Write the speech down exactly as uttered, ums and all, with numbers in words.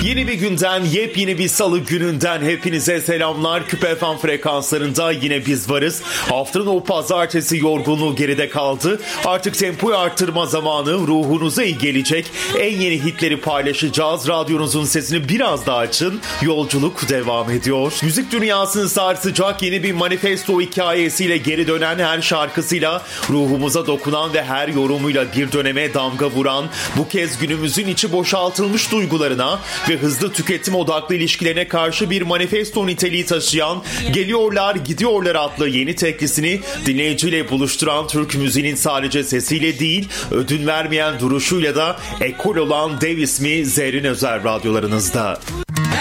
Yeni bir günden, yepyeni bir salı gününden hepinize selamlar. Küpe F M frekanslarında yine biz varız. Haftanın o pazartesi yorgunluğu geride kaldı. Artık tempoyu arttırma zamanı, ruhunuza iyi gelecek. En yeni hitleri paylaşacağız. Radyonuzun sesini biraz daha açın. Yolculuk devam ediyor. Müzik dünyasını sarsacak yeni bir manifesto hikayesiyle geri dönen, her şarkısıyla ruhumuza dokunan ve her yorumuyla bir döneme damga vuran, bu kez günümüzün içi boşaltılmış duygularına ve hızlı tüketim odaklı ilişkilerine karşı bir manifesto niteliği taşıyan Geliyorlar Gidiyorlar adlı yeni teklisini dinleyiciyle buluşturan Türk müziğinin sadece sesiyle değil, ödün vermeyen duruşuyla da ekol olan dev ismi Zerrin Özer radyolarınızda.